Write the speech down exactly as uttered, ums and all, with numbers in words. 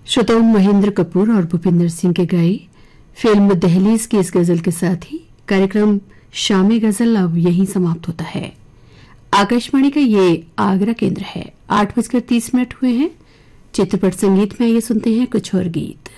श्रोताओं, महेंद्र कपूर और भूपिंदर सिंह के गाई फिल्म दहलीज की इस गजल के साथ ही कार्यक्रम शामी गजल अब यहीं समाप्त होता है। आकाशवाणी का ये आगरा केंद्र है। आठ बजकर तीस मिनट हुए हैं। चित्रपट संगीत में आइए सुनते हैं कुछ और गीत।